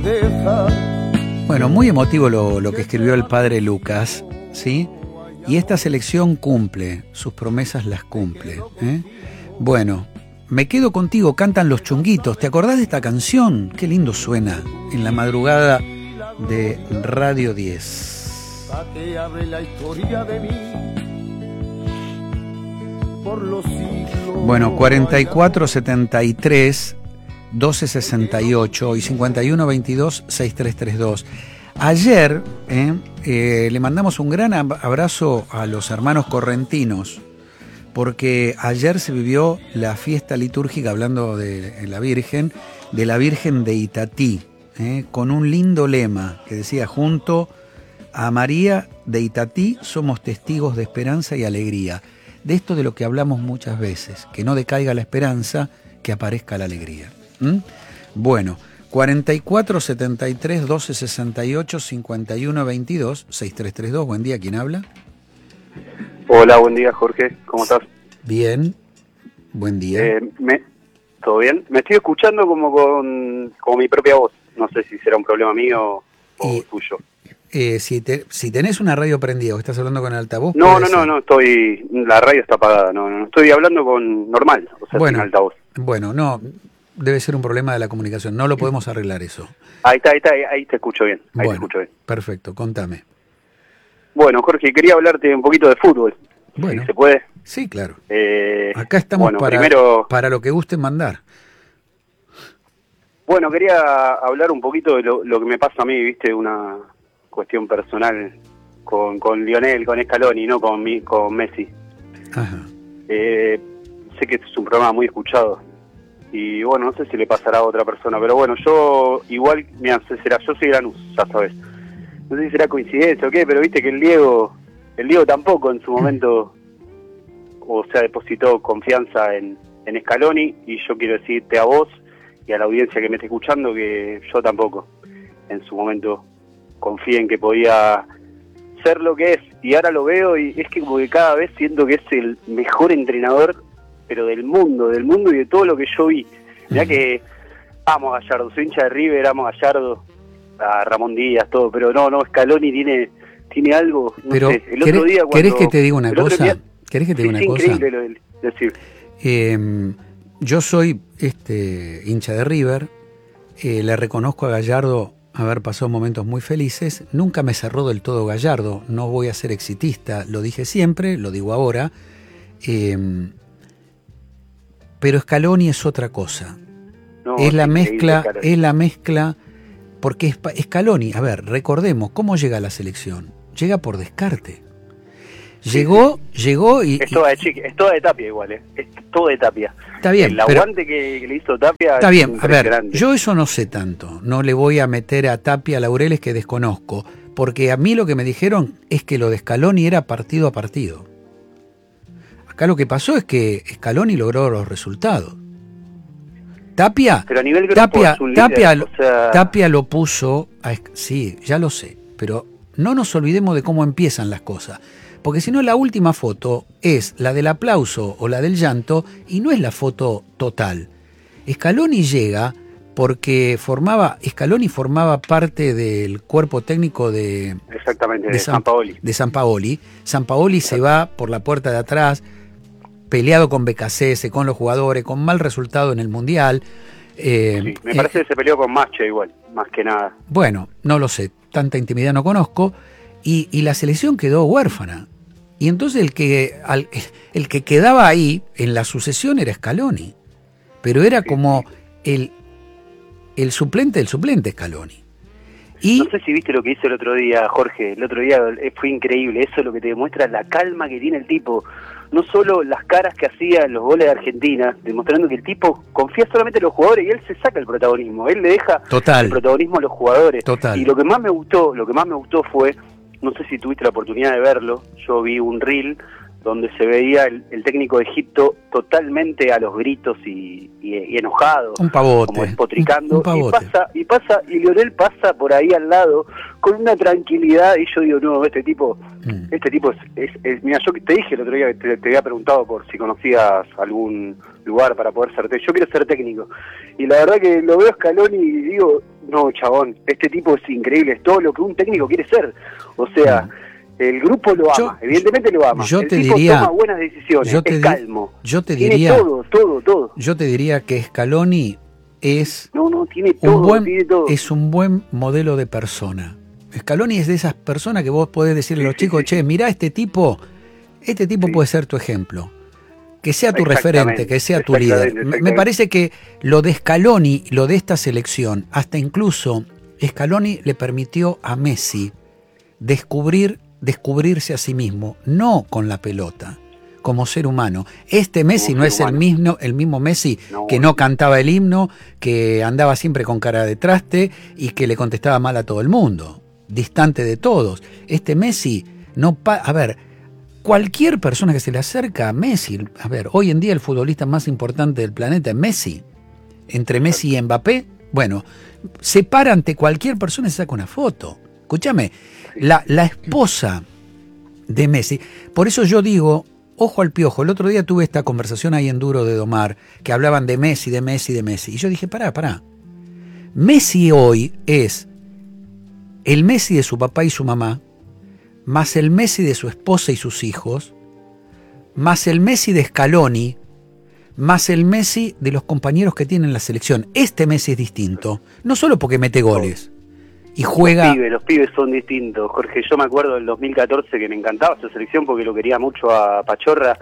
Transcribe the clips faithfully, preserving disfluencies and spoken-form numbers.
Bueno, muy emotivo lo, lo que escribió el padre Lucas, ¿sí? Y esta selección cumple, sus promesas las cumple, ¿eh? Bueno, me quedo contigo, cantan Los Chunguitos. ¿Te acordás de esta canción? Qué lindo suena en la madrugada de Radio diez. Bueno, cuarenta y cuatro setenta y tres doce sesenta y ocho y cincuenta y uno veintidós sesenta y tres treinta y dos. Ayer eh, eh, le mandamos un gran abrazo a los hermanos correntinos, porque ayer se vivió la fiesta litúrgica, hablando de la Virgen, de la Virgen de Itatí, eh, con un lindo lema que decía: junto a María de Itatí somos testigos de esperanza y alegría. De esto de lo que hablamos muchas veces, que no decaiga la esperanza, que aparezca la alegría. ¿Mm? Bueno, cuarenta y cuatro setenta y tres doce sesenta y ocho cincuenta y uno veintidós sesenta y tres treinta y dos. Buen día, ¿quién habla? Hola, buen día, Jorge, ¿cómo estás? Bien, buen día. Eh, me, ¿Todo bien? Me estoy escuchando como con, con mi propia voz, no sé si será un problema mío o y, tuyo. Eh, si, te, si tenés una radio prendida o estás hablando con altavoz... No, no, no, no, estoy, la radio está apagada, no, no, estoy hablando con normal, o sea, bueno, sin altavoz. Bueno, no, debe ser un problema de la comunicación, no lo podemos arreglar eso. Ahí está, ahí está, ahí te escucho bien, ahí bueno, te escucho bien. Perfecto, contame. Bueno, Jorge, quería hablarte un poquito de fútbol, bueno, si se puede. Sí, claro. Eh, Acá estamos bueno, para, primero, para lo que gusten mandar. Bueno, quería hablar un poquito de lo, lo que me pasa a mí, viste, una cuestión personal con, con Lionel, con Scaloni, no con, mi, con Messi. Ajá. Eh, sé que es un programa muy escuchado y bueno, no sé si le pasará a otra persona, pero bueno, yo igual, mira, será, yo soy Lanús, ya sabes. No sé si será coincidencia o qué, pero viste que el Diego, el Diego tampoco en su momento, o sea, depositó confianza en, en Scaloni, y yo quiero decirte a vos y a la audiencia que me esté escuchando que yo tampoco en su momento confié en que podía ser lo que es, y ahora lo veo y es que como que cada vez siento que es el mejor entrenador, pero del mundo, del mundo y de todo lo que yo vi. Mirá que amo a Gallardo, soy hincha de River, amo a Gallardo, a Ramón Díaz, todo, pero no, no, Scaloni tiene tiene algo, no pero, sé, el otro día cuando... ¿querés que te diga una cosa? Día, ¿Querés que te diga sí, una sí, cosa? Increíble lo de decir. Eh, yo soy este hincha de River, eh, le reconozco a Gallardo haber pasado momentos muy felices, nunca me cerró del todo Gallardo, no voy a ser exitista, lo dije siempre, lo digo ahora, eh, pero Scaloni es otra cosa, no, es la mezcla, es la mezcla, porque es Scaloni, a ver, recordemos, ¿cómo llega a la selección? Llega por descarte. Llegó, sí, sí. llegó y... Es toda de chique, es toda de Tapia igual, ¿eh? Es todo de Tapia. Está bien, el aguante que, que le hizo Tapia está bien, a ver, yo eso no sé tanto, no le voy a meter a Tapia laureles que desconozco, porque a mí lo que me dijeron es que lo de Scaloni era partido a partido. Acá lo que pasó es que Scaloni logró los resultados. Tapia, pero a nivel grupo Tapia, es un Tapia, líder, o sea... Tapia lo puso, a, sí, ya lo sé, pero no nos olvidemos de cómo empiezan las cosas. Porque si no, la última foto es la del aplauso o la del llanto y no es la foto total. Scaloni llega porque formaba, Scaloni formaba parte del cuerpo técnico de, Exactamente, de, de San, Sampaoli. De Sampaoli. Sampaoli se va por la puerta de atrás, peleado con B K C S, con los jugadores, con mal resultado en el Mundial. Eh, sí, me parece eh, que se peleó con Mache igual, más que nada. Bueno, no lo sé, tanta intimidad no conozco. Y, y la selección quedó huérfana. Y entonces el que, al, el que quedaba ahí en la sucesión era Scaloni. Pero era como el, el suplente del suplente Scaloni. Y, no sé si viste lo que hizo el otro día, Jorge. El otro día fue increíble. Eso es lo que te demuestra la calma que tiene el tipo. No solo las caras que hacía en los goles de Argentina, demostrando que el tipo confía solamente en los jugadores y él se saca el protagonismo. Él le deja Total. el protagonismo a los jugadores. Total. Y lo que más me gustó, lo que más me gustó fue... No sé si tuviste la oportunidad de verlo, yo vi un reel donde se veía el, el técnico de Egipto totalmente a los gritos y, y, y enojado, un pavote, como despotricando, un, un pavote. y pasa, y pasa, y Lionel pasa por ahí al lado con una tranquilidad, y yo digo, no, este tipo, mm. este tipo es, es, es, mira, yo te dije el otro día que te, te había preguntado por si conocías algún lugar para poder ser técnico, yo quiero ser técnico, y la verdad que lo veo a Scaloni y digo, no, chabón, este tipo es increíble, es todo lo que un técnico quiere ser, o sea, mm. el grupo lo ama, yo, evidentemente lo ama. Yo el te tipo diría, toma buenas decisiones, yo te es calmo. Yo te tiene diría, todo, todo, todo. Yo te diría que Scaloni es no, no, tiene todo, un buen, tiene todo. es un buen modelo de persona. Scaloni es de esas personas que vos podés decirle sí, a los chicos, sí, che, mirá este tipo, este tipo sí. puede ser tu ejemplo. Que sea tu referente, que sea tu líder. Me parece que lo de Scaloni, lo de esta selección, hasta incluso Scaloni le permitió a Messi descubrir descubrirse a sí mismo, no con la pelota, como ser humano. Este Messi no es el mismo, el mismo Messi no, que no cantaba el himno, que andaba siempre con cara de traste y que le contestaba mal a todo el mundo, distante de todos. Este Messi no pa a ver, cualquier persona que se le acerca a Messi, a ver, hoy en día el futbolista más importante del planeta es Messi, entre Messi y Mbappé, bueno, se para ante cualquier persona y se saca una foto. Escúchame, la, la esposa de Messi, por eso yo digo, ojo al piojo, el otro día tuve esta conversación ahí en Duro de Domar, que hablaban de Messi, de Messi, de Messi, y yo dije, pará, pará, Messi hoy es el Messi de su papá y su mamá, más el Messi de su esposa y sus hijos, más el Messi de Scaloni, más el Messi de los compañeros que tiene en la selección. Este Messi es distinto, no solo porque mete goles, y juega... Los pibes, los pibes son distintos, Jorge. Yo me acuerdo del dos mil catorce que me encantaba esa selección porque lo quería mucho a Pachorra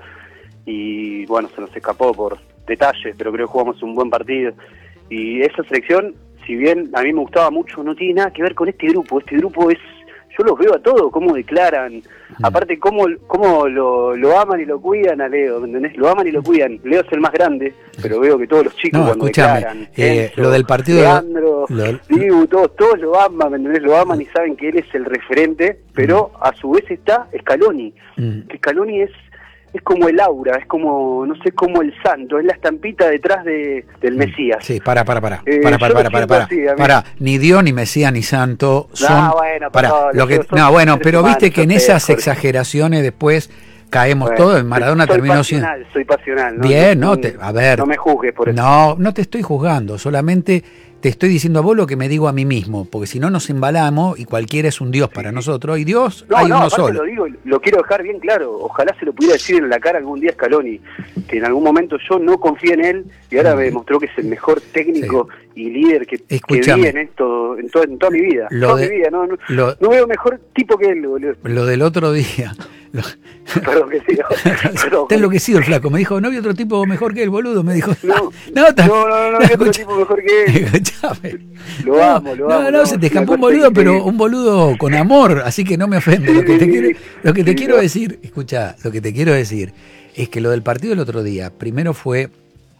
y bueno, se nos escapó por detalles, pero creo que jugamos un buen partido. Y esa selección, si bien a mí me gustaba mucho, no tiene nada que ver con este grupo. Este grupo es... Yo los veo a todos, cómo declaran, mm. aparte cómo, cómo lo, lo aman y lo cuidan a Leo, ¿me entendés? Lo aman y lo cuidan. Leo es el más grande, pero veo que todos los chicos no, cuando escuchame, declaran, eh, Enzo, lo del partido Leandro, lo... Dibu, todos, todos lo aman, ¿me entendés? Lo aman y saben que él es el referente, pero mm. a su vez está Scaloni, mm. que Scaloni es... es como el aura, es como, no sé, como el santo, es la estampita detrás de, del Mesías. Sí, para, para, para, eh, para, para, para, para, para, así, para, ni Dios, ni Mesías, ni santo son... No, bueno, para, pero, lo que, no, bueno, pero viste que en esas sé, exageraciones después caemos bueno, todos, Maradona soy terminó pasional, siendo... Soy pasional, ¿no? Bien, no, te, a ver... No me juzgues por eso. No, no te estoy juzgando, solamente... Te estoy diciendo a vos lo que me digo a mí mismo, porque si no nos embalamos y cualquiera es un Dios sí, para sí. nosotros, y Dios no, hay no, uno solo. Lo digo, lo quiero dejar bien claro, ojalá se lo pudiera decir en la cara algún día a Scaloni, que en algún momento yo no confié en él y ahora me demostró que es el mejor técnico sí. y líder que, que vi en esto, en, to, en toda mi vida. Lo toda de, mi vida, no, no, lo, no veo mejor tipo que él, boludo. Lo del otro día. Lo... Perdón que sí, no, está enloquecido el flaco, me dijo, no había otro tipo mejor que él, boludo, me dijo. No, no, no, no, no, no había otro tipo mejor que él. Lo no, amo, lo no, amo. No, no, se te escapó un boludo, pero un boludo con amor, así que no me ofende. Lo que te quiero, lo que te quiero decir, escucha, lo que te quiero decir es que lo del partido del otro día, primero fue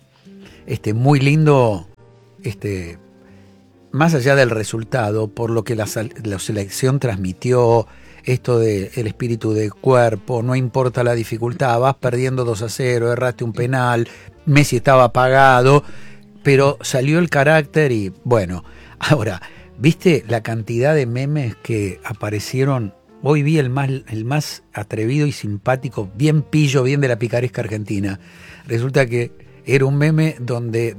este muy lindo, este más allá del resultado, por lo que la, la selección transmitió, esto de el espíritu de cuerpo, no importa la dificultad, vas perdiendo dos a cero, erraste un penal, Messi estaba apagado, pero salió el carácter y bueno, ahora, ¿viste la cantidad de memes que aparecieron? Hoy vi el más, el más atrevido y simpático, bien pillo, bien de la picaresca argentina. Resulta que era un meme donde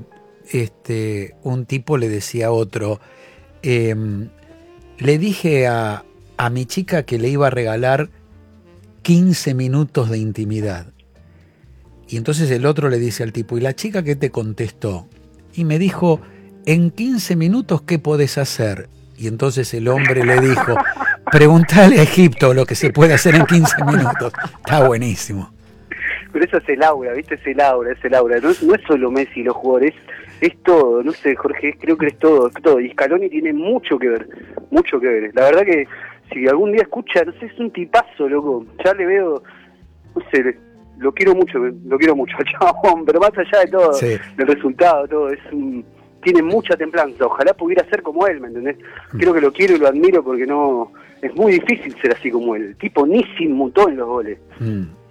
este, un tipo le decía a otro, eh, le dije a, a mi chica que le iba a regalar quince minutos de intimidad. Y entonces el otro le dice al tipo, ¿y la chica qué te contestó? Y me dijo, en quince minutos, ¿qué podés hacer? Y entonces el hombre le dijo, preguntale a Egipto lo que se puede hacer en quince minutos. Está buenísimo. Pero eso es el aura, ¿viste? Es el aura, es el aura. No, no es solo Messi los jugadores, es todo. No sé, Jorge, creo que es todo, es todo. Y Scaloni tiene mucho que ver, mucho que ver. La verdad que si algún día escucha, no sé, es un tipazo, loco. Ya le veo, no sé, lo quiero mucho, lo quiero mucho, chabón. Pero más allá de todo, sí. del resultado, todo, es un... tiene mucha templanza, ojalá pudiera ser como él, ¿me entendés? Creo que lo quiero y lo admiro porque no, es muy difícil ser así como él, el tipo ni se inmutó en los goles. Mm,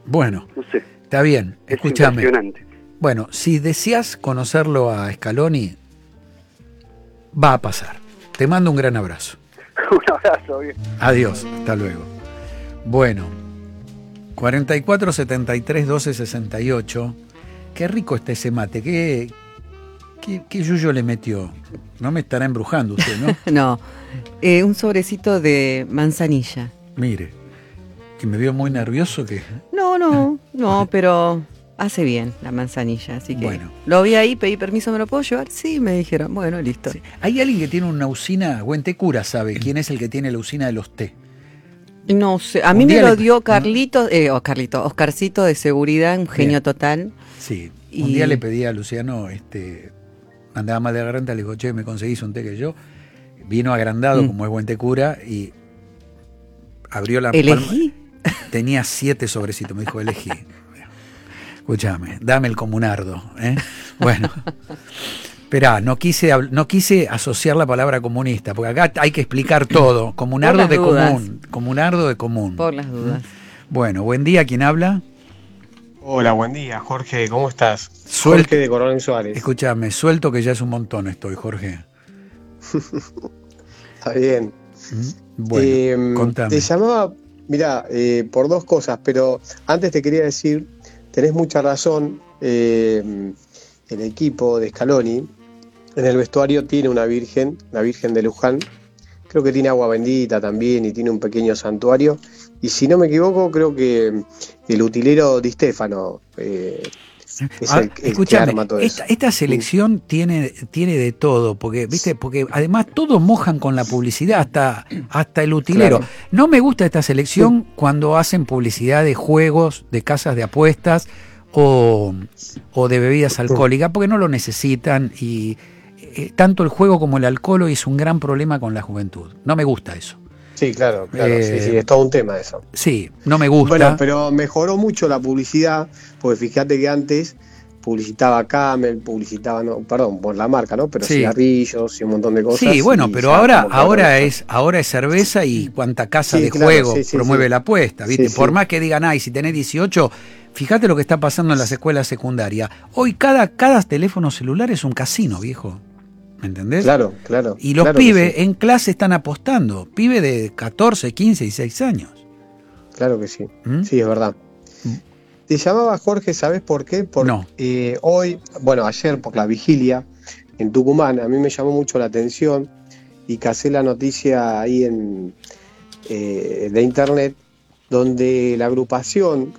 Bueno, No sé. está bien, Es escúchame. impresionante. Bueno, si deseas conocerlo a Scaloni, va a pasar. Te mando un gran abrazo. Un abrazo, bien. Adiós, hasta luego. Bueno, cuarenta y cuatro setenta y tres doce sesenta y ocho. Qué rico está ese mate. ¿Qué, qué, qué yuyo le metió? No me estará embrujando usted, ¿no? No, eh, un sobrecito de manzanilla. Mire, que me vio muy nervioso que... No, no, no, pero hace bien la manzanilla, así que Bueno. lo vi ahí, pedí permiso, ¿me lo puedo llevar? Sí, me dijeron, bueno, listo. Sí. Hay alguien que tiene una usina, Güentecura sabe quién es el que tiene la usina de los té. No sé, a Un mí me día lo le- dio Carlito, eh, oh, Carlito, Oscarcito de seguridad, un genio Bien. total. Sí, un Y- día le pedí a Luciano, este, andaba mal de garganta, le digo, che, me conseguís un té que yo. Vino agrandado, Mm. como es Güentecura, y abrió la Elegí. palma. Tenía siete sobrecitos, me dijo, elegí. Escúchame, dame el comunardo. ¿eh? Bueno, esperá, no quise, habl- no quise asociar la palabra comunista, porque acá hay que explicar todo. Comunardo las de dudas. común. Comunardo de común. Por las dudas. Bueno, buen día, ¿quién habla? Hola, buen día, Jorge, ¿cómo estás? Suel- Jorge de Coronel Suárez. Escúchame, suelto que ya es un montón estoy, Jorge. Está bien. Bueno, Eh, contame. Te llamaba, mira, eh, por dos cosas, pero antes te quería decir, tenés mucha razón, eh, el equipo de Scaloni en el vestuario tiene una virgen, la Virgen de Luján, creo que tiene agua bendita también y tiene un pequeño santuario, y si no me equivoco, creo que el utilero Di Stefano eh, es Ah, el, el que escúchame, arma todo esta, eso. esta selección tiene, tiene de todo, porque, viste, porque además todos mojan con la publicidad, hasta, hasta el utilero. Claro. No me gusta esta selección cuando hacen publicidad de juegos, de casas de apuestas o, o de bebidas alcohólicas, porque no lo necesitan y eh, tanto el juego como el alcohol hoy es un gran problema con la juventud. No me gusta eso. Sí, claro, claro, Eh, sí, sí, es todo un tema eso. Sí, no me gusta. Bueno, pero mejoró mucho la publicidad, porque fíjate que antes publicitaba Camel, publicitaba, no, perdón, por la marca, ¿no? Pero Sí. cigarrillos y un montón de cosas. Sí, bueno, y pero ya ahora, como que ahora eso. es, ahora es cerveza y cuánta casa Sí, de claro, juego sí, sí, promueve sí. la apuesta, ¿viste? Sí, Por sí. más que digan, ay, si tenés dieciocho, fíjate lo que está pasando en las escuelas secundarias. Hoy cada, cada teléfono celular es un casino, viejo. ¿Me entendés? Claro, claro. Y los claro que pibes sí, en clase están apostando. Pibes de catorce, quince y seis años. claro que sí. ¿Mm? Sí, es verdad. Mm. Te llamaba Jorge, ¿sabes por qué? Porque No. eh, hoy, bueno, ayer por la vigilia en Tucumán, a mí me llamó mucho la atención y casé la noticia ahí en eh, de internet, donde la agrupación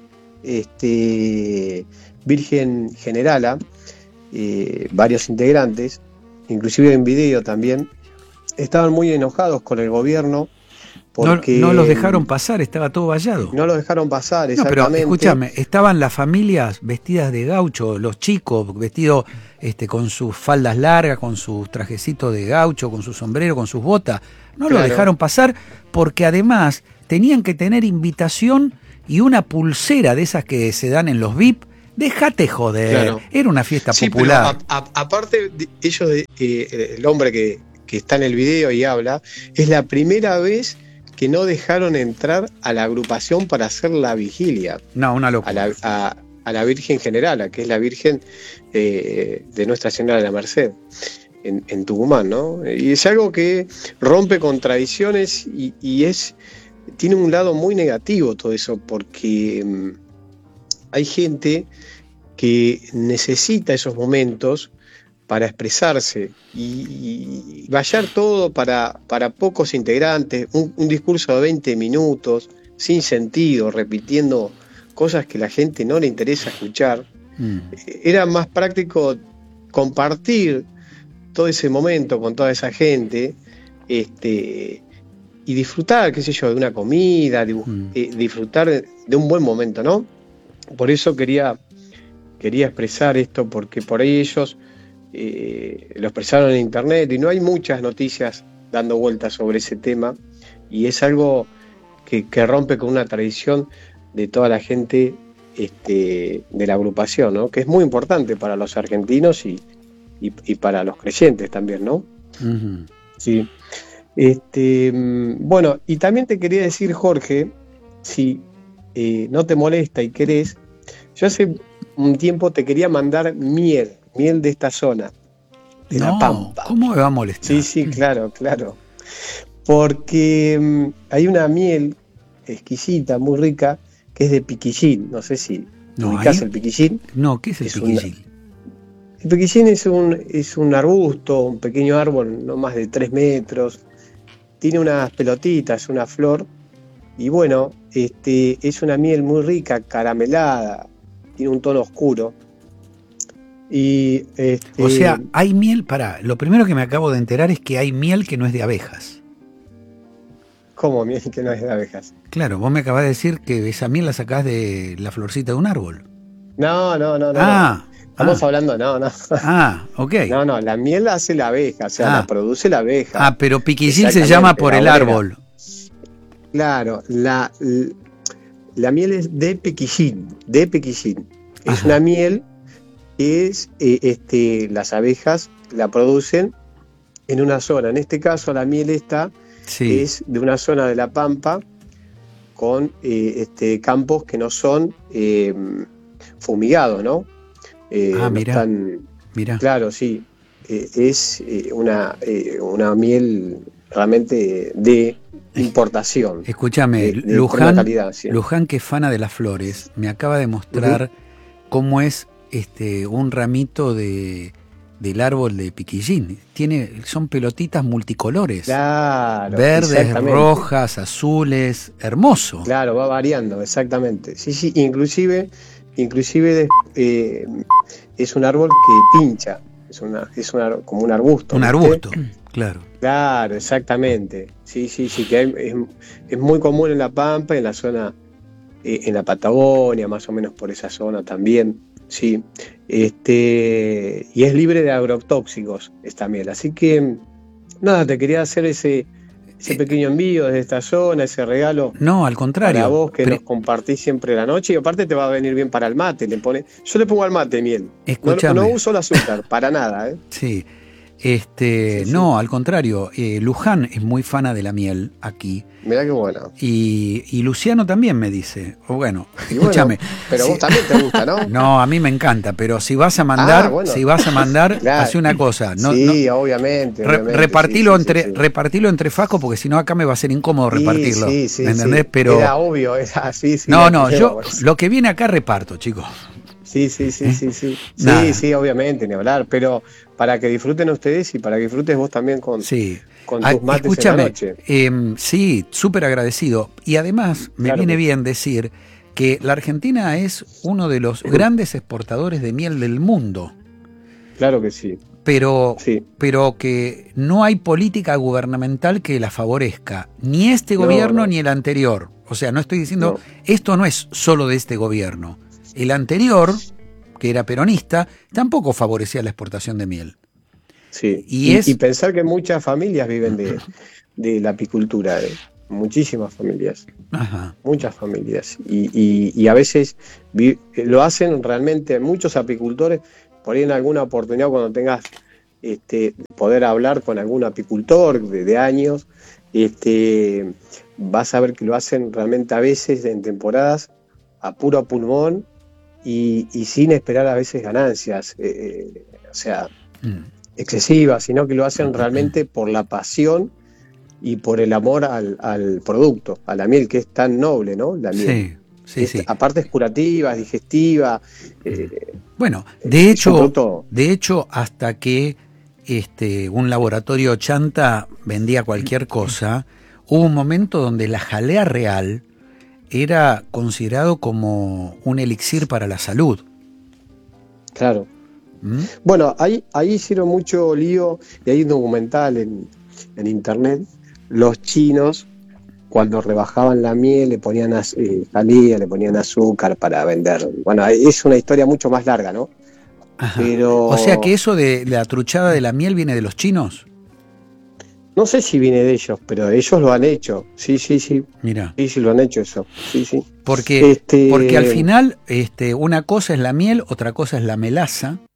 este, Virgen Generala, eh, varios integrantes, inclusive en video también, estaban muy enojados con el gobierno No, porque no los dejaron pasar, estaba todo vallado. no los dejaron pasar, No, pero exactamente. escúchame, estaban las familias vestidas de gaucho, los chicos vestidos este, con sus faldas largas, con sus trajecitos de gaucho, con su sombrero, con sus botas. No lo Claro. dejaron pasar porque además tenían que tener invitación y una pulsera de esas que se dan en los V I P. Déjate joder, Claro. era una fiesta Sí, popular. pero a- a- aparte, de- ellos, de- eh, el hombre que, que está en el video y habla, es la primera vez que no dejaron entrar a la agrupación para hacer la vigilia, No, una a locura. la, a, a la Virgen Generala, que es la Virgen eh, de Nuestra Señora de la Merced, en, en Tucumán, ¿no? Y es algo que rompe con tradiciones y, y es tiene un lado muy negativo todo eso, porque mm, hay gente que necesita esos momentos para expresarse y, y vallar todo para, para pocos integrantes, un, un discurso de veinte minutos, sin sentido, repitiendo cosas que la gente no le interesa escuchar. Mm. Era más práctico compartir todo ese momento con toda esa gente, este, y disfrutar, qué sé yo, de una comida, de, Mm. eh, disfrutar de, de un buen momento, ¿no? Por eso quería, quería expresar esto, porque por ahí ellos eh, lo expresaron en internet y no hay muchas noticias dando vueltas sobre ese tema, y es algo que, que rompe con una tradición de toda la gente este, de la agrupación, ¿no? Que es muy importante para los argentinos y, y, y para los creyentes también, ¿no? Ujú. Sí. Este, mm, bueno, y también te quería decir, Jorge, si eh, no te molesta y querés, yo hace un tiempo te quería mandar miel, miel de esta zona, de no, la Pampa. ¿Cómo me va a molestar? Sí, sí, claro, claro. Porque um, hay una miel exquisita, muy rica, que es de piquillín. No sé si no, ubicás ahí... el piquillín. No, ¿qué es el es piquillín? Una... El piquillín es un, es un arbusto, un pequeño árbol, no más de tres metros. Tiene unas pelotitas, una flor. Y bueno, este, es una miel muy rica, caramelada. Tiene un tono oscuro. Y, este... O sea, hay miel, para. Lo primero que me acabo de enterar es que hay miel que no es de abejas. ¿Cómo miel que no es de abejas? Claro, vos me acabás de decir que esa miel la sacás de la florcita de un árbol. No, no, no, no. Ah, no. Estamos ah. hablando, no, no. Ah, ok. No, no, la miel la hace la abeja, o sea, Ah. la produce la abeja. Ah, pero piquillín se llama por el la árbol. Claro, la, la miel es de piquillín, de piquillín. Es Ajá. una miel que es, eh, este, las abejas la producen en una zona. En este caso, la miel esta Sí. es de una zona de la Pampa con eh, este, campos que no son eh, fumigados, ¿no? Eh, Ah, no mirá. están, Mirá. claro, sí. Eh, es eh, una, eh, una miel realmente de importación. Escúchame, de, de Luján, buena calidad, sí. Luján, que es fana de las flores, me acaba de mostrar uh-huh. cómo es este un ramito de del árbol de piquillín. Tiene, son pelotitas multicolores. Claro, verdes, rojas, azules, hermoso. Claro, va variando, exactamente. Sí, sí, inclusive, inclusive eh, es un árbol que pincha, es una, es una, como un arbusto. Un ¿viste? arbusto, claro. Claro, exactamente. Sí, sí, sí, que hay, es, es muy común en la Pampa, en la zona, eh, en la Patagonia, más o menos por esa zona también. Sí, este, y es libre de agrotóxicos esta miel. Así que, nada, te quería hacer ese, ese pequeño envío desde esta zona, ese regalo. No, al contrario. Para vos que Pre- nos compartís siempre la noche y aparte te va a venir bien para el mate. Le pone, yo le pongo al mate miel. Escúchame. No, no uso el azúcar, para nada. ¿eh? Sí. Este, sí, no, sí. al contrario, eh, Luján es muy fana de la miel aquí. Mirá qué bueno. Y, y Luciano también me dice, o bueno, y escúchame. Bueno, pero si, vos también te gusta, ¿no? No, a mí me encanta, pero si vas a mandar, ah, bueno. si vas a mandar, claro. hace una cosa. No, sí, no, obviamente. Re, obviamente repartilo, sí, entre, sí, sí. repartilo entre facos, porque si no acá me va a ser incómodo repartirlo. Sí, sí, ¿me entendés? Sí. Pero era obvio, era así. Sí, no, no, yo lo que viene acá reparto, chicos. Sí, sí, sí, ¿Eh? sí, sí. Nada. Sí, sí, obviamente, ni hablar, pero para que disfruten ustedes y para que disfrutes vos también con, sí. con tus mates Escúchame, en la noche. Eh, sí, súper agradecido. Y además me claro viene que... bien decir que la Argentina es uno de los grandes exportadores de miel del mundo. Claro que sí. Pero, sí. pero que no hay política gubernamental que la favorezca, ni este gobierno no, no. ni el anterior. O sea, no estoy diciendo, no. esto no es solo de este gobierno. El anterior, que era peronista, tampoco favorecía la exportación de miel. Sí, y, y, es... y pensar que muchas familias viven de, de la apicultura, ¿eh? Muchísimas familias, Ajá. muchas familias. Y, y, y a veces vi, lo hacen realmente muchos apicultores, por ahí en alguna oportunidad cuando tengas este, poder hablar con algún apicultor de, de años, este, vas a ver que lo hacen realmente a veces en temporadas a puro pulmón y, y sin esperar a veces ganancias, eh, o sea, mm. excesivas, sino que lo hacen realmente por la pasión y por el amor al, al producto, a la miel, que es tan noble, ¿no? La miel. Sí, sí, es, sí. Aparte es curativa, es digestiva. Eh, bueno, de hecho, producto... de hecho, hasta que este, un laboratorio chanta vendía cualquier cosa, hubo un momento donde la jalea real era considerado como un elixir para la salud. Claro. ¿Mm? Bueno, ahí, ahí hicieron mucho lío, y hay un documental en, en internet, los chinos, cuando rebajaban la miel, le ponían eh, jalea, le ponían azúcar para vender. Bueno, es una historia mucho más larga, ¿no? Ajá. Pero... O sea que eso de la truchada de la miel viene de los chinos. No sé si viene de ellos, pero ellos lo han hecho. Sí, sí, sí. Mira. Sí, sí, lo han hecho eso. Sí, sí. Porque, este... porque al final este, una cosa es la miel, otra cosa es la melaza.